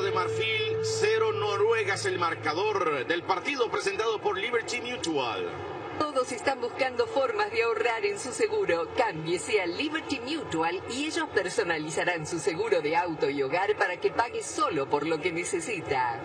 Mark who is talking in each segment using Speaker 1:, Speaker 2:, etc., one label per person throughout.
Speaker 1: de Marfil 0, Noruega es el marcador del partido presentado por Liberty Mutual.
Speaker 2: Todos están buscando formas de ahorrar en su seguro. Cámbiese a Liberty Mutual y ellos personalizarán su seguro de auto y hogar para que pague solo por lo que necesita.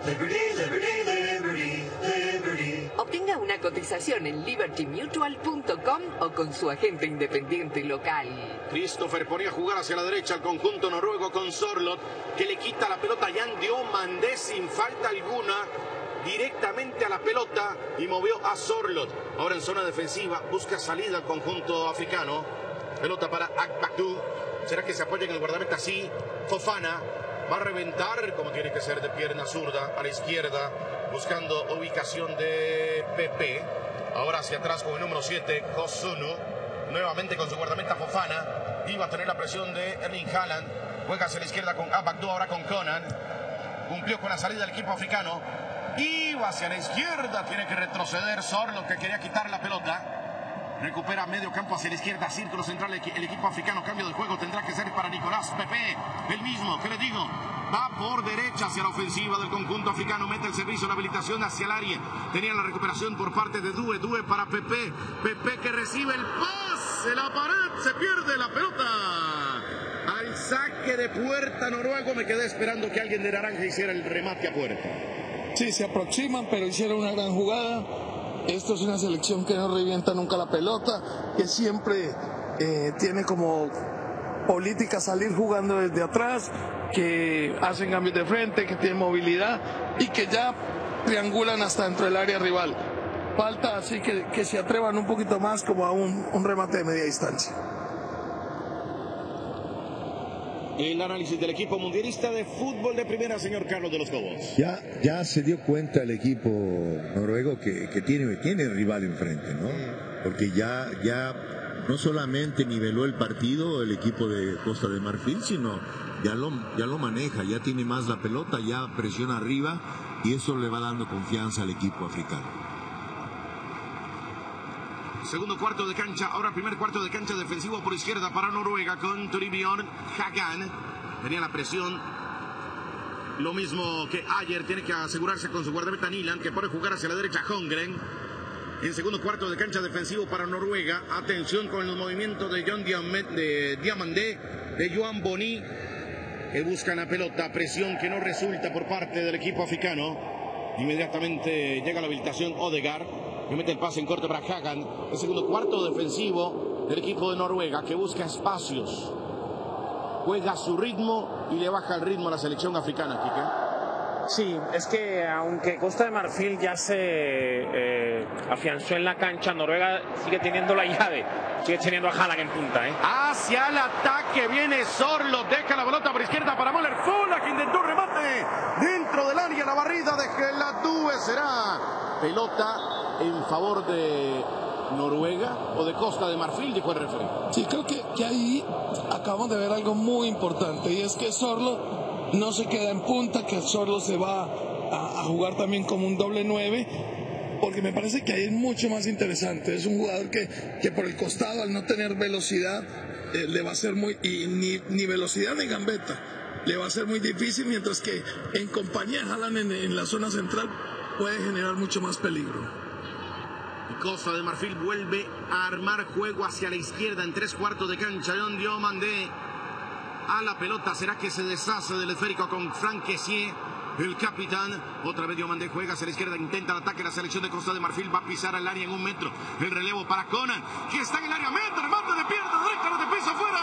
Speaker 2: Obtenga una cotización en libertymutual.com o con su agente independiente local.
Speaker 1: Christopher ponía a jugar hacia la derecha al conjunto noruego con Sørloth, que le quita la pelota a Jan Diomande sin falta alguna, directamente a la pelota y movió a Sørloth. Ahora en zona defensiva, busca salida al conjunto africano. Pelota para Akbakdu. ¿Será que se apoya en el guardameta? Sí. Fofana va a reventar, como tiene que ser, de pierna zurda a la izquierda, buscando ubicación de Pepe. Ahora hacia atrás con el número 7, Kosunu. Nuevamente con su guardameta Fofana. Iba a tener la presión de Erling Haaland. Juega hacia la izquierda con Akbakdu, ahora con Conan. Cumplió con la salida del equipo africano. Iba hacia la izquierda, tiene que retroceder Sørloth, que quería quitar la pelota. Recupera medio campo hacia la izquierda, círculo central, el equipo africano. Cambio de juego tendrá que ser para Nicolás Pepe, el mismo, ¿qué le digo? Va por derecha hacia la ofensiva del conjunto africano, mete el servicio, la habilitación hacia el área. Tenía la recuperación por parte de Due para Pepe. Pepe que recibe el pase, la pared, se pierde la pelota. Al saque de puerta noruego, me quedé esperando que alguien de naranja hiciera el remate a puerta.
Speaker 3: Sí, se aproximan, pero hicieron una gran jugada. Esto es una selección que no revienta nunca la pelota, que siempre tiene como política salir jugando desde atrás, que hacen cambios de frente, que tienen movilidad y que ya triangulan hasta dentro del área rival. Falta así que se atrevan un poquito más como a un remate de media distancia.
Speaker 1: El análisis del equipo mundialista de fútbol de primera, señor Carlos de los Cobos.
Speaker 4: Ya se dio cuenta el equipo noruego que tiene rival enfrente, ¿no? Porque ya no solamente niveló el partido el equipo de Costa de Marfil, sino ya lo maneja, ya tiene más la pelota, ya presiona arriba y eso le va dando confianza al equipo africano.
Speaker 1: Segundo cuarto de cancha, ahora primer cuarto de cancha defensivo por izquierda para Noruega con Torbjørn Hagan. Tenía la presión, lo mismo que ayer, tiene que asegurarse con su guardameta Nyland, que pone jugar hacia la derecha Holmgren. En segundo cuarto de cancha defensivo para Noruega, atención con los movimientos de Diomande, de Johan Boni, que buscan la pelota, presión que no resulta por parte del equipo africano. Inmediatamente llega la habilitación Odegaard, que mete el pase en corto para Hagan. El segundo cuarto defensivo del equipo de Noruega, que busca espacios, juega a su ritmo y le baja el ritmo a la selección africana, Quique.
Speaker 5: Sí, es que aunque Costa de Marfil ya se afianzó en la cancha, Noruega sigue teniendo la llave, sigue teniendo a Haaland en punta.
Speaker 1: Hacia el ataque viene Sørloth, deja la pelota por izquierda para Möller Fola, que intentó remate dentro del área, la barrida de Geladue será pelota en favor de Noruega o de Costa de Marfil, dijo el referee.
Speaker 3: Sí, creo que ahí acabamos de ver algo muy importante, y es que Sørloth no se queda en punta, que Sørloth se va a jugar también como un doble 9, porque me parece que ahí es mucho más interesante. Es un jugador que por el costado, al no tener velocidad, le va a ser ni velocidad ni gambeta, le va a ser muy difícil, mientras que en compañía de Haaland en la zona central puede generar mucho más peligro.
Speaker 1: Costa de Marfil vuelve a armar juego hacia la izquierda en tres cuartos de cancha. Jan Diomande a la pelota, será que se deshace del esférico con Franck Kessié, el capitán. Otra vez Diomande juega hacia la izquierda, intenta el ataque. La selección de Costa de Marfil va a pisar el área en 1 metro. El relevo para Conan, que está en el área, mete, remate de pierna derecha, no de piso afuera.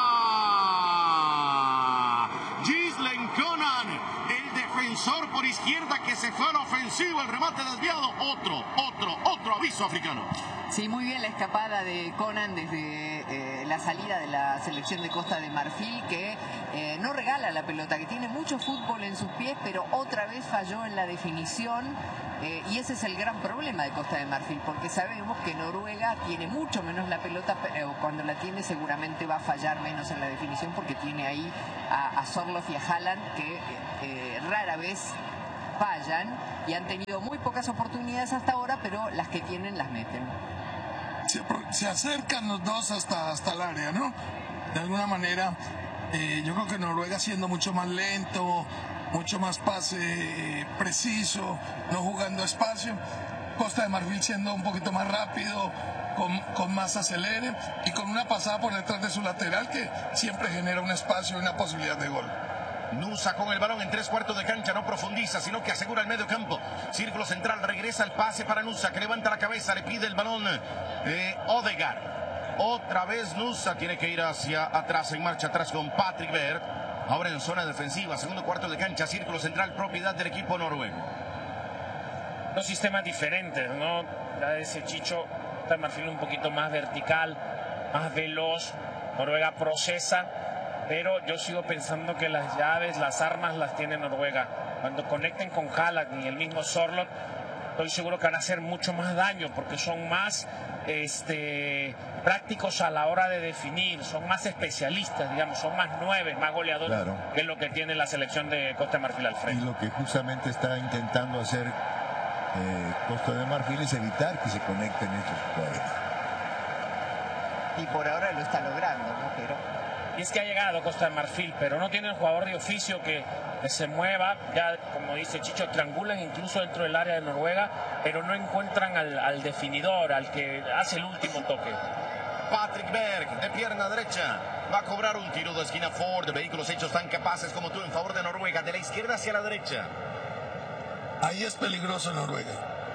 Speaker 1: Ghislaine Conan, el defensor por izquierda que se fue a la ofensiva, el remate desviado. Otro aviso africano.
Speaker 2: Sí, muy bien la escapada de Conan desde la salida de la selección de Costa de Marfil, que no regala la pelota, que tiene mucho fútbol en sus pies, pero otra vez falló en la definición. Y ese es el gran problema de Costa de Marfil, porque sabemos que Noruega tiene mucho menos la pelota, pero cuando la tiene seguramente va a fallar menos en la definición, porque tiene ahí a Sørloth y a Haaland, que rara vez fallan y han tenido muy pocas oportunidades hasta ahora, pero las que tienen las meten.
Speaker 3: Se acercan los dos hasta el área, ¿no? De alguna manera, yo creo que Noruega, siendo mucho más lento, mucho más pase preciso, no jugando espacio. Costa de Marfil siendo un poquito más rápido, con más acelere y con una pasada por detrás de su lateral que siempre genera un espacio y una posibilidad de gol.
Speaker 1: Nusa con el balón en 3/4 de cancha, no profundiza, sino que asegura el medio campo. Círculo central, regresa el pase para Nusa, que levanta la cabeza, le pide el balón Odegaard. Otra vez Nusa tiene que ir hacia atrás, en marcha atrás con Patrick Berg. Ahora en zona defensiva, segundo cuarto de cancha, círculo central, propiedad del equipo noruego.
Speaker 5: Dos sistemas diferentes, ¿no? La de ese Chicho, Costa de Marfil un poquito más vertical, más veloz. Noruega procesa. Pero yo sigo pensando que las llaves, las armas las tiene Noruega. Cuando conecten con Haaland y el mismo Sørloth, estoy seguro que van a hacer mucho más daño porque son más prácticos a la hora de definir, son más especialistas, digamos, son más nueves, más goleadores, claro, que lo que tiene la selección de Costa de Marfil al frente.
Speaker 4: Y lo que justamente está intentando hacer Costa de Marfil es evitar que se conecten estos jugadores.
Speaker 2: Y por ahora lo está logrando, ¿no?
Speaker 5: Y es que ha llegado Costa de Marfil, pero no tiene un jugador de oficio que se mueva. Ya, como dice Chicho, triangulan incluso dentro del área de Noruega, pero no encuentran al definidor, al que hace el último toque.
Speaker 1: Patrick Berg, de pierna derecha, va a cobrar un tiro de esquina. Ford, vehículos hechos tan capaces como tú en favor de Noruega, de la izquierda hacia la derecha.
Speaker 3: Ahí es peligroso Noruega.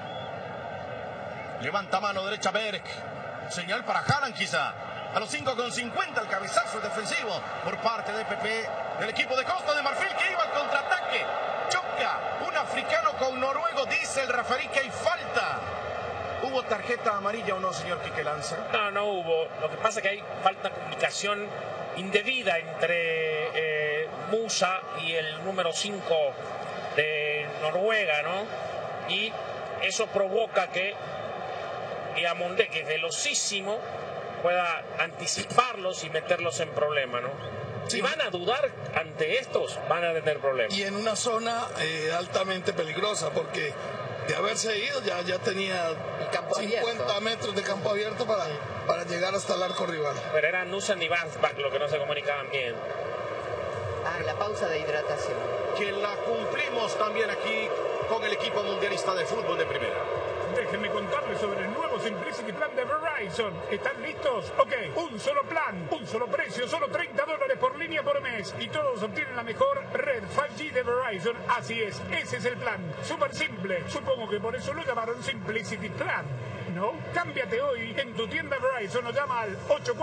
Speaker 1: Levanta mano derecha Berg, señal para Haaland quizá. A los 5:50 el cabezazo defensivo por parte de PP del equipo de Costa de Marfil, que iba al contraataque. Choca un africano con noruego, dice el referí que hay falta. ¿Hubo tarjeta amarilla o no, señor Quique Lanza?
Speaker 5: No hubo. Lo que pasa es que hay falta de comunicación indebida entre Musa y el número 5 de Noruega, ¿no? Y eso provoca que Diamonde, que es velocísimo, pueda anticiparlos y meterlos en problemas, ¿no? Si van a dudar ante estos, van a tener problemas.
Speaker 3: Y en una zona altamente peligrosa, porque de haberse ido ya tenía 50 metros de campo abierto para llegar hasta el arco rival.
Speaker 5: Pero eran Nusan y Vansbach los que no se comunicaban bien.
Speaker 2: La pausa de hidratación.
Speaker 1: Que la cumplimos también aquí con el equipo mundialista de fútbol de primera.
Speaker 6: Déjenme contarles sobre el nuevo Simplicity Plan de Verizon. ¿Están listos? Ok, un solo plan, un solo precio, solo $30 por línea por mes. Y todos obtienen la mejor red 5G de Verizon. Así es, ese es el plan. Súper simple. Supongo que por eso lo llamaron Simplicity Plan, ¿no? Cámbiate hoy en tu tienda Verizon o llama al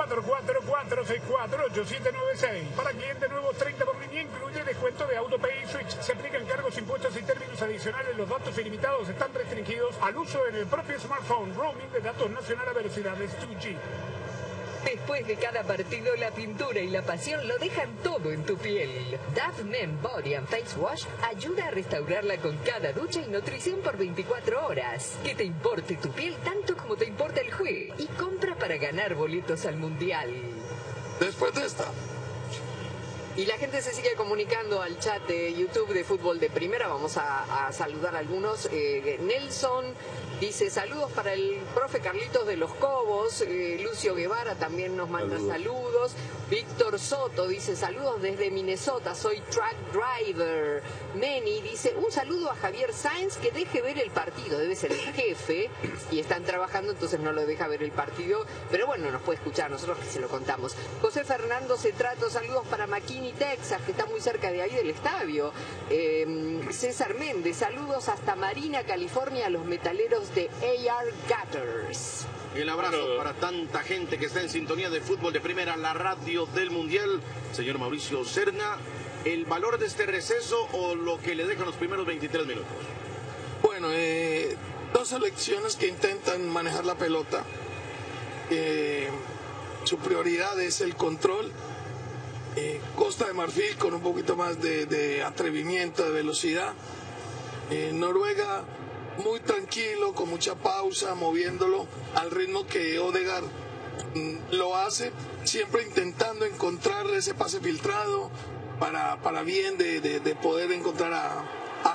Speaker 6: 844-464-8796. Para clientes nuevos, 30 por línea incluye descuento de AutoPay y Switch. Se aplican cargos, impuestos y términos adicionales. Los datos ilimitados están restringidos al uso en el propio smartphone. Roaming de datos nacional a velocidades 2G.
Speaker 7: Después de cada partido, la pintura y la pasión lo dejan todo en tu piel. Dove Men Body and Face Wash ayuda a restaurarla con cada ducha y nutrición por 24 horas. Que te importe tu piel tanto como te importa el juego. Y compra para ganar boletos al Mundial.
Speaker 3: Después de esta.
Speaker 8: Y la gente se sigue comunicando al chat de YouTube de Fútbol de Primera. Vamos a saludar a algunos. Nelson dice saludos para el profe Carlitos de los Cobos. Lucio Guevara también nos manda saludos. Víctor Soto dice saludos desde Minnesota, soy track driver. Meni dice un saludo a Javier Sáenz, que deje ver el partido, debe ser el jefe y están trabajando, entonces no lo deja ver el partido, pero bueno, nos puede escuchar, nosotros que se lo contamos. José Fernando Cetrato, saludos para McKinney, Texas, que está muy cerca de ahí del estadio. César Méndez, saludos hasta Marina, California, a los metaleros de AR Gutters.
Speaker 1: El abrazo para tanta gente que está en sintonía de Fútbol de Primera, la radio del Mundial. Señor Mauricio Serna, ¿el valor de este receso o lo que le dejan los primeros 23 minutos?
Speaker 3: Bueno, dos selecciones que intentan manejar la pelota. Su prioridad es el control. Costa de Marfil con un poquito más de atrevimiento, de velocidad. Noruega muy tranquilo, con mucha pausa, moviéndolo al ritmo que Odegaard lo hace, siempre intentando encontrar ese pase filtrado para bien de poder encontrar a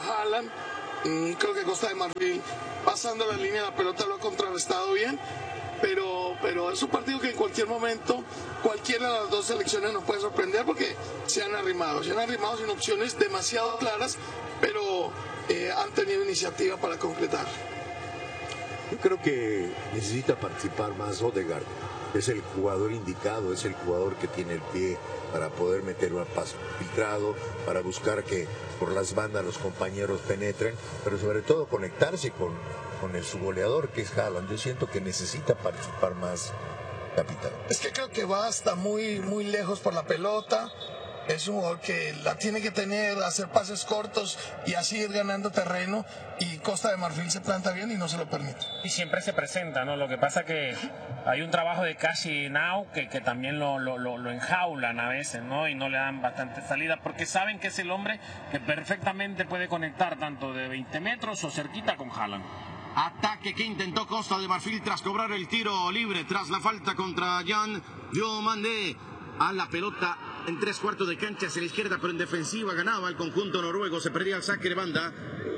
Speaker 3: Haaland. Creo que Costa de Marfil, pasando la línea de la pelota, lo ha contrarrestado bien pero es un partido que en cualquier momento cualquiera de las dos selecciones nos puede sorprender porque se han arrimado sin opciones demasiado claras, pero han tenido iniciativa para concretar.
Speaker 9: Yo creo que necesita participar más Odegaard. Es el jugador indicado, es el jugador que tiene el pie para poder meter un paso filtrado, para buscar que por las bandas los compañeros penetren, pero sobre todo conectarse con su goleador, que es Haaland. Yo siento que necesita participar más, capitán.
Speaker 3: Es que creo que va hasta muy lejos por la pelota. Es un jugador que la tiene que tener, hacer pases cortos y así ir ganando terreno, y Costa de Marfil se planta bien y no se lo permite.
Speaker 5: Y siempre se presenta, ¿no? Lo que pasa que hay un trabajo de Cassie Now que también lo enjaulan a veces, ¿no? Y no le dan bastante salida porque saben que es el hombre que perfectamente puede conectar tanto de 20 metros o cerquita con Haaland.
Speaker 1: Ataque que intentó Costa de Marfil tras cobrar el tiro libre, tras la falta contra Jan Diomande. A la pelota en 3/4 de cancha hacia la izquierda, pero en defensiva ganaba el conjunto noruego. Se perdía el saque de banda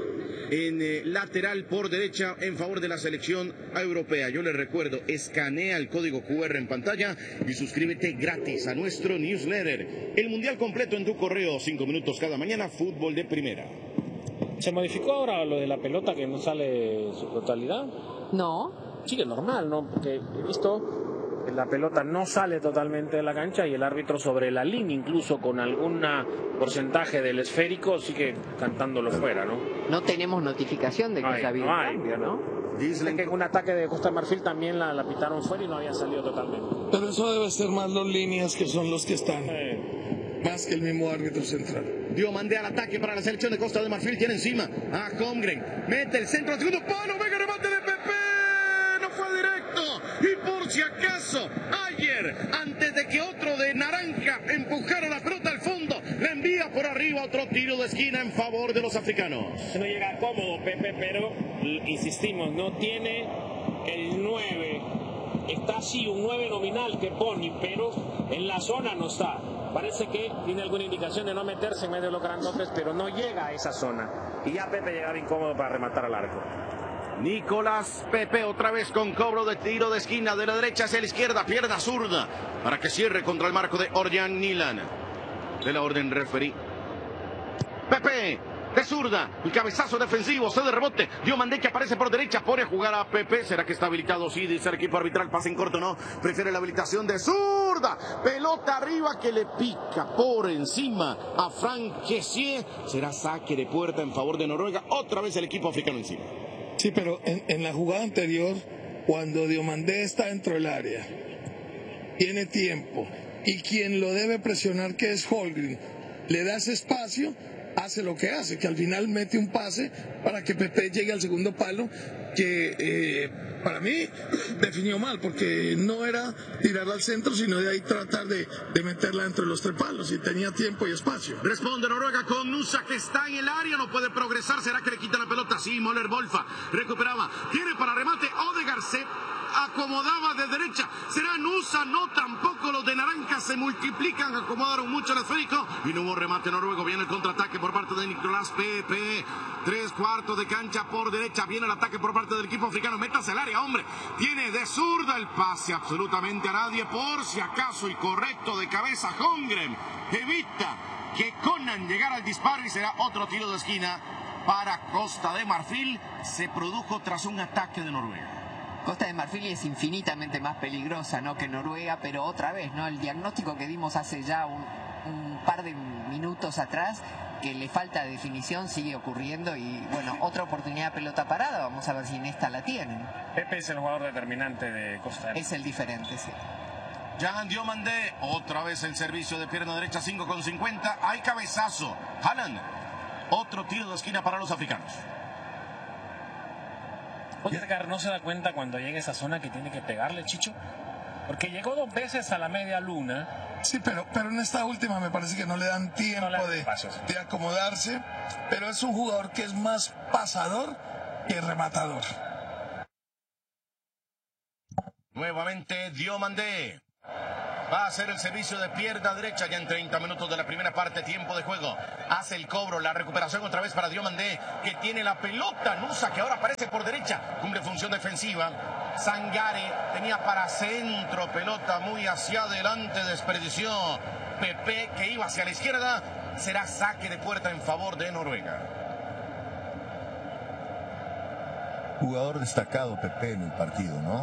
Speaker 1: en lateral por derecha en favor de la selección europea. Yo les recuerdo, escanea el código QR en pantalla y suscríbete gratis a nuestro newsletter. El mundial completo en tu correo, 5 minutos cada mañana, fútbol de primera.
Speaker 5: ¿Se modificó ahora lo de la pelota que no sale en su totalidad?
Speaker 8: No.
Speaker 5: Sí, que es normal, ¿no? Porque he visto que la pelota no sale totalmente de la cancha y el árbitro sobre la línea, incluso con algún porcentaje del esférico, sigue cantándolo fuera, ¿no?
Speaker 8: No tenemos notificación de que haya habido cambio, ¿no?
Speaker 5: Dicen que un ataque de Costa de Marfil también la pitaron fuera y no había salido totalmente.
Speaker 3: Pero eso debe ser más los líneas, que son los que están, más que el mismo árbitro central.
Speaker 1: Diomande al ataque para la selección de Costa de Marfil, tiene encima a Holmgren, mete el centro al segundo palo, venga, remate de Pepe, no fue directo, y por si acaso, ayer, antes de que otro de naranja empujara la pelota al fondo, le envía por arriba otro tiro de esquina en favor de los africanos.
Speaker 5: No llega cómodo Pepe, pero insistimos, no tiene el 9, está así un 9 nominal que pone, pero en la zona no está. Parece que tiene alguna indicación de no meterse en medio de los grandotes, pero no llega a esa zona. Y ya Pepe llegaba incómodo para rematar al arco.
Speaker 1: Nicolás Pepe otra vez con cobro de tiro de esquina de la derecha hacia la izquierda, pierna zurda para que cierre contra el marco de Orjan Nilan. De la orden referí. Pepe de zurda, el cabezazo defensivo, se de rebote, Diomande que aparece por derecha, pone a jugar a Pepe, ¿será que está habilitado? Sí, dice el equipo arbitral, pase en corto, no, prefiere la habilitación de zurda, pelota arriba que le pica por encima a Frank Kessié, será saque de puerta en favor de Noruega, otra vez el equipo africano encima.
Speaker 3: Sí, pero en la jugada anterior, cuando Diomande está dentro del área, tiene tiempo, y quien lo debe presionar, que es Holmgren, le da ese espacio, hace lo que hace, que al final mete un pase para que Pepe llegue al segundo palo, que para mí definió mal, porque no era tirarla al centro, sino de ahí tratar de meterla entre los tres palos, y tenía tiempo y espacio.
Speaker 1: Responde Noruega con Nusa, que está en el área, no puede progresar, ¿será que le quita la pelota? Sí, Moller Bolfa recuperaba, tiene para remate, Odegaard se acomodaba de derecha, será Nusa, no, tampoco los de naranja se multiplican, acomodaron mucho el esférico y no hubo remate noruego. Viene el contraataque por parte de Nicolás Pepe, 3/4 de cancha por derecha, viene el ataque por parte del equipo africano, métase al área, hombre, tiene de zurda el pase absolutamente a nadie, por si acaso, y correcto de cabeza Holmgren, evita que Conan llegara al disparo y será otro tiro de esquina para Costa de Marfil. Se produjo tras un ataque de Noruega.
Speaker 2: Costa de Marfil es infinitamente más peligrosa, ¿no?, que Noruega, pero otra vez, ¿no?, el diagnóstico que dimos hace ya un par de minutos atrás, que le falta definición, sigue ocurriendo, y bueno, otra oportunidad, pelota parada, vamos a ver si en esta la tienen.
Speaker 5: Pepe es el jugador determinante de Costa de Marfil.
Speaker 2: Es el diferente, sí.
Speaker 1: Jan Diomande, otra vez el servicio de pierna derecha, 5,50, hay cabezazo, Haaland, otro tiro de esquina para los africanos.
Speaker 5: Odegaard no se da cuenta cuando llega a esa zona que tiene que pegarle, Chicho, porque llegó 2 veces a la media luna.
Speaker 3: Sí, pero en esta última me parece que no le dan tiempo de acomodarse, pero es un jugador que es más pasador que rematador.
Speaker 1: Nuevamente Diomande. Va a hacer el servicio de pierna derecha ya en 30 minutos de la primera parte, tiempo de juego. Hace el cobro, la recuperación otra vez para Diomandé, que tiene la pelota. Nusa, que ahora aparece por derecha, cumple función defensiva. Sangare tenía para centro, pelota muy hacia adelante, desperdició. Pepe, que iba hacia la izquierda, será saque de puerta en favor de Noruega.
Speaker 4: Jugador destacado Pepe en el partido, ¿no?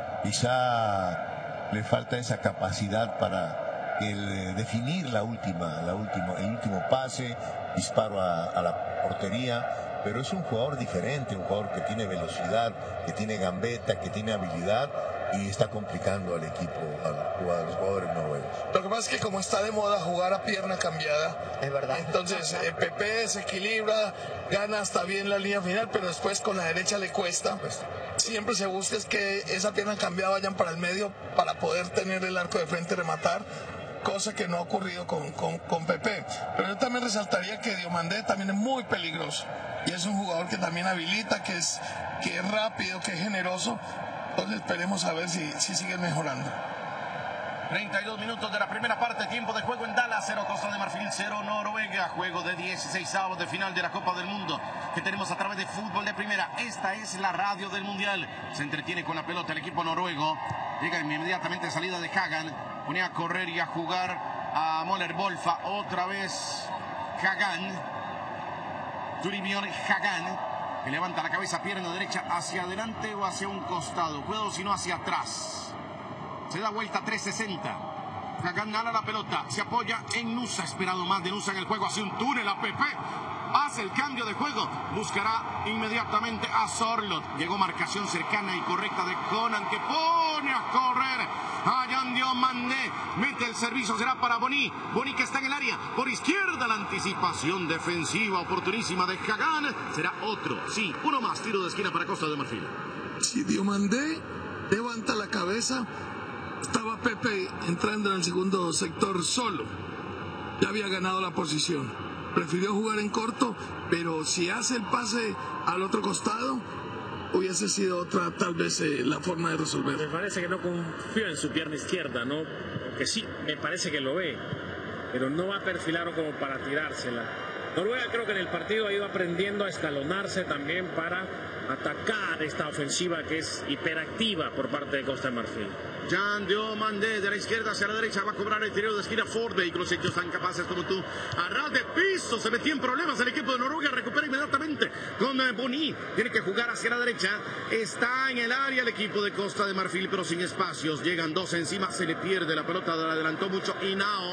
Speaker 4: Quizá le falta esa capacidad para definir el último pase, disparo a la portería, pero es un jugador diferente, un jugador que tiene velocidad, que tiene gambeta, que tiene habilidad y está complicando al equipo, a los jugadores noruegos.
Speaker 3: Lo que pasa es que como está de moda jugar a pierna cambiada,
Speaker 8: Es verdad.
Speaker 3: entonces Pepe se equilibra, gana hasta bien la línea final, pero después con la derecha le cuesta. Siempre se busca es que esa pierna cambiada vayan para el medio para poder tener el arco de frente y rematar, cosa que no ha ocurrido con Pepe. Pero yo también resaltaría que Diomandé también es muy peligroso y es un jugador que también habilita, que es rápido, que es generoso. Entonces esperemos a ver si sigue mejorando.
Speaker 1: 32 minutos de la primera parte, tiempo de juego en Dallas, 0 Costa de Marfil, 0 Noruega, juego de 16avos de final de la Copa del Mundo que tenemos a través de Fútbol de Primera. Esta es la radio del Mundial. Se entretiene con la pelota el equipo noruego. Llega inmediatamente salida de Hagan, pone a correr y a jugar a Moller Bolfa, otra vez Hagan, Turibion Hagan, que levanta la cabeza, pierna derecha hacia adelante o hacia un costado, cuidado si no hacia atrás. Se da vuelta 360. Hagan gana la pelota. Se apoya en Nusa. Esperado más de Nusa en el juego. Hace un túnel a Pepe. Hace el cambio de juego. Buscará inmediatamente a Sorloth. Llegó marcación cercana y correcta de Conan, que pone a correr a Jan Diomandé. Mete el servicio. Será para Boni. Boni, que está en el área. Por izquierda la anticipación defensiva oportunísima de Hagan. Será otro. Sí, uno más. Tiro de esquina para Costa de Marfil.
Speaker 3: Si Diomandé levanta la cabeza, estaba Pepe entrando en el segundo sector solo. Ya había ganado la posición. Prefirió jugar en corto, pero si hace el pase al otro costado, hubiese sido otra tal vez la forma de resolver.
Speaker 5: Me parece que no confío en su pierna izquierda, ¿no? Porque sí, me parece que lo ve, pero no va a perfilar como para tirársela. Noruega creo que en el partido ha ido aprendiendo a escalonarse también para atacar esta ofensiva que es hiperactiva por parte de Costa de Marfil.
Speaker 1: Jan Diomandé de la izquierda hacia la derecha va a cobrar el tiro de esquina Ford. Vehículos hechos tan capaces como tú. A ras de piso se metió en problemas el equipo de Noruega. Recupera inmediatamente con Boni. Tiene que jugar hacia la derecha. Está en el área el equipo de Costa de Marfil, pero sin espacios. Llegan dos encima. Se le pierde la pelota. Adelantó mucho Hinao.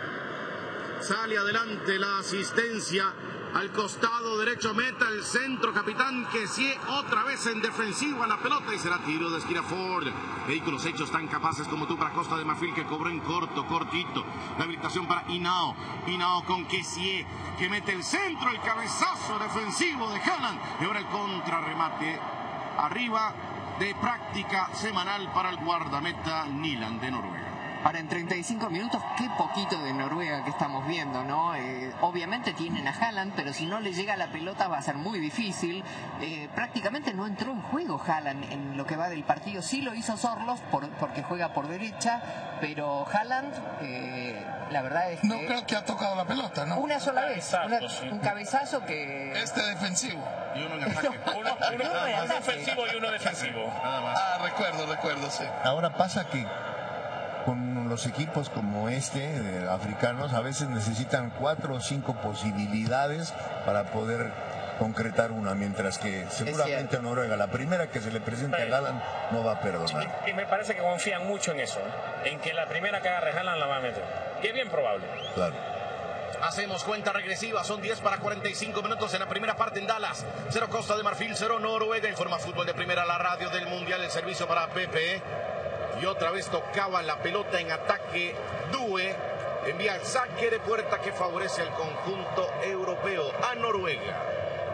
Speaker 1: Sale adelante la asistencia. Al costado derecho, meta el centro, capitán Kessie, otra vez en defensiva la pelota y será tiro de esquina Ford. Vehículos hechos tan capaces como tú para Costa de Marfil, que cobró en cortito. La habilitación para Hinao. Hinao con Kessie, que mete el centro, el cabezazo defensivo de Haaland. Y ahora el contrarremate arriba de práctica semanal para el guardameta Nyland de Noruega.
Speaker 2: Ahora, en 35 minutos, qué poquito de Noruega que estamos viendo, ¿no? Obviamente tienen a Haaland, pero si no le llega la pelota va a ser muy difícil. Prácticamente no entró en juego Haaland en lo que va del partido. Sí lo hizo Sorloth porque juega por derecha, pero Haaland, la verdad es que...
Speaker 3: No creo que ha tocado la pelota, ¿no?
Speaker 2: Una sola vez, un cabezazo que...
Speaker 3: Defensivo.
Speaker 1: Y uno en ataque.
Speaker 5: Uno ofensivo y uno defensivo.
Speaker 1: Nada más.
Speaker 3: Recuerdo, sí.
Speaker 4: Ahora pasa que con los equipos como africanos, a veces necesitan 4 o 5 posibilidades para poder concretar una, mientras que seguramente a Noruega, la primera que se le presente a Haaland, no va a perdonar.
Speaker 5: Y me parece que confían mucho en eso, en que la primera que agarre Haaland la va a meter. Y es bien probable.
Speaker 4: Claro.
Speaker 1: Hacemos cuenta regresiva, son 10 para 45 minutos en la primera parte en Dallas. 0 Costa de Marfil, 0 Noruega. Informa Fútbol de Primera, la radio del Mundial, el servicio para Pepe. Y otra vez tocaba la pelota en ataque Due. Envía el saque de puerta que favorece al conjunto europeo, a Noruega.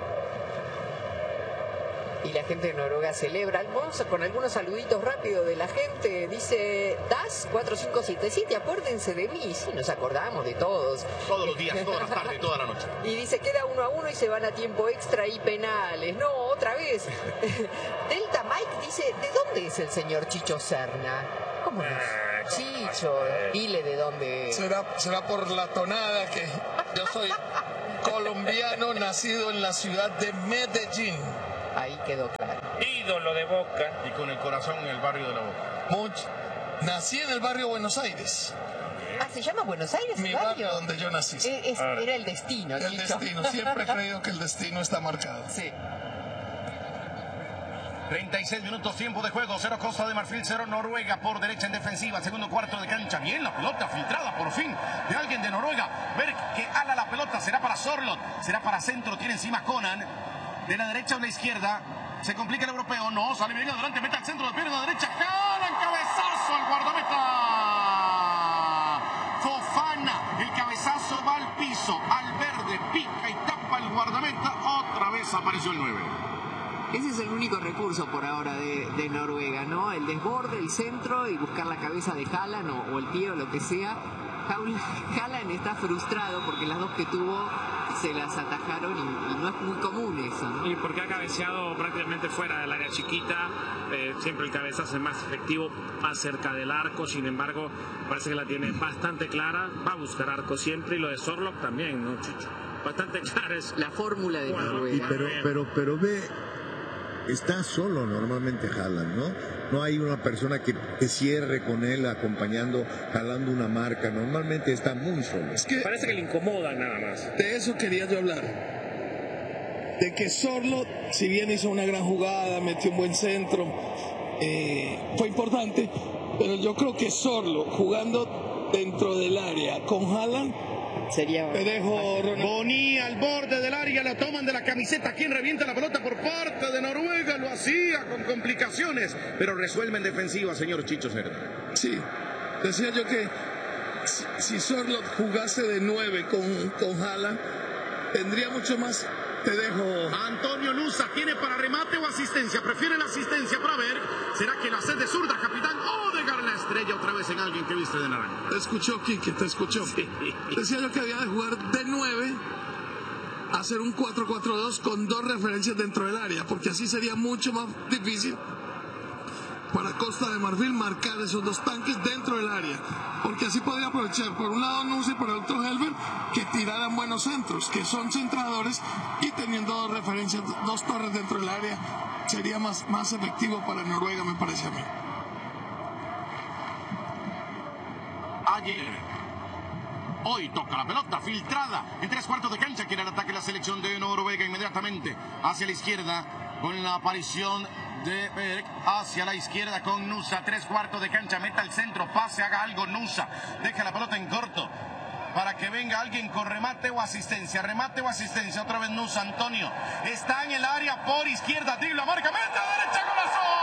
Speaker 8: Y la gente de Noruega celebra. Vamos con algunos saluditos rápidos de la gente. Dice Das 4577, acuérdense de mí. Sí, nos acordamos de todos.
Speaker 1: Todos los días, todas las tardes, toda la noche.
Speaker 8: Y dice, queda 1-1 y se van a tiempo extra y penales. No, otra vez. Delta Mike dice, ¿de dónde es el señor Chicho Serna? ¿Cómo es? Chicho, dile de dónde.
Speaker 3: Será por la tonada que yo soy colombiano, nacido en la ciudad de Medellín.
Speaker 8: Ahí quedó claro.
Speaker 5: Ídolo de Boca.
Speaker 1: Y con el corazón en el barrio de la Boca.
Speaker 3: Nací en el barrio Buenos Aires.
Speaker 8: Ah, ¿se llama Buenos Aires
Speaker 3: Mi
Speaker 8: el barrio?
Speaker 3: barrio donde yo nací.
Speaker 8: Era el destino,
Speaker 3: El
Speaker 8: Chicho.
Speaker 3: destino, siempre he creído que el destino está marcado.
Speaker 8: Sí.
Speaker 1: 36 minutos, tiempo de juego. 0 Costa de Marfil, 0 Noruega por derecha en defensiva. Segundo cuarto de cancha. Bien, la pelota filtrada por fin de alguien de Noruega. Ver que ala la pelota. Será para Sorloth. Será para centro. Tiene encima Conan. De la derecha a la izquierda. Se complica el europeo. No, sale bien adelante. Mete al centro. De pierna derecha. Jala cabezazo al guardameta. Fofana. El cabezazo va al piso. Al verde. Pica y tapa el guardameta. Otra vez apareció el 9.
Speaker 8: Ese es el único recurso por ahora de Noruega, ¿no? El desborde, el centro y buscar la cabeza de Haaland o el pie o lo que sea. Haaland está frustrado porque las dos que tuvo se las atajaron y no es muy común eso, ¿no?
Speaker 10: Y porque ha cabeceado prácticamente fuera del área chiquita, siempre el cabezazo es más efectivo, más cerca del arco, sin embargo parece que la tiene bastante clara, va a buscar arco siempre, y lo de Sorloth también, ¿no, Chicho? Bastante clara es
Speaker 8: la fórmula de Noruega.
Speaker 4: Pero ve, está solo normalmente Haaland, ¿no? No hay una persona que cierre con él acompañando, jalando una marca. Normalmente está muy solo.
Speaker 3: Es que
Speaker 10: parece que le incomoda nada más.
Speaker 3: De eso quería yo hablar. De que Sorloth, si bien hizo una gran jugada, metió un buen centro, fue importante, pero yo creo que Sorloth jugando dentro del área con Haaland
Speaker 8: sería.
Speaker 3: Te dejo,
Speaker 1: Boni al borde del área, la toman de la camiseta. ¿Quién revienta la pelota por parte de Noruega? Lo hacía con complicaciones, pero resuelve en defensiva, señor Chicho Cerda.
Speaker 3: Sí, decía yo que si Sorloth jugase de 9 con Haaland, tendría mucho más. Te dejo.
Speaker 1: Antonio Nusa tiene para remate o asistencia. Prefiere la asistencia para ver. ¿Será que la hace de zurda, capitán? Odegaard la estrella otra vez en alguien que viste de naranja.
Speaker 3: Te escuchó, Quique, te escuchó. Sí. Decía yo que había de jugar de 9, hacer un 4-4-2 con 2 referencias dentro del área, porque así sería mucho más difícil para Costa de Marfil marcar esos 2 tanques dentro del área, porque así podría aprovechar por un lado Nusa y por el otro Helber, que tiraran buenos centros, que son centradores, y teniendo 2 referencias, 2 torres dentro del área, sería más efectivo para Noruega, me parece a mí.
Speaker 1: Hoy toca la pelota filtrada en 3/4 de cancha. Quiere el ataque la selección de Noruega inmediatamente hacia la izquierda con la aparición de Berg hacia la izquierda con Nusa. 3/4 de cancha, meta al centro, pase, haga algo Nusa. Deja la pelota en corto para que venga alguien con remate o asistencia. Remate o asistencia, otra vez Nusa. Antonio está en el área por izquierda, dribla, marca, meta, derecha, golazo.